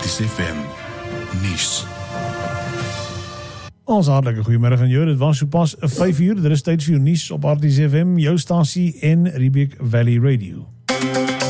RTSFM nuus. Ons hartlike goeiemiddag aan jou. Dit was so pas 5 uur. Dit is tyd vir jou nuus op RTSFM, jou stasie en Riebeek Valley Radio.